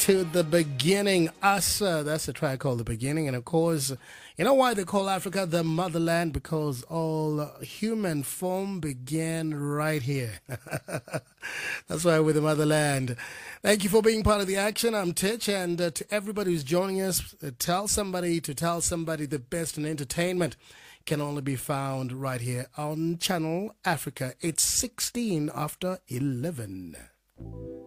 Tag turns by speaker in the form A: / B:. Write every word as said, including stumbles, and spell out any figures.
A: to the beginning. Us, uh, that's a track called The Beginning. And of course, you know why they call Africa the motherland? Because all human form began right here. That's why we're the motherland. Thank you for being part of the action. I'm Titch, and uh, to everybody who's joining us, uh, tell somebody to tell somebody the best in entertainment can only be found right here on Channel Africa. It's sixteen after eleven.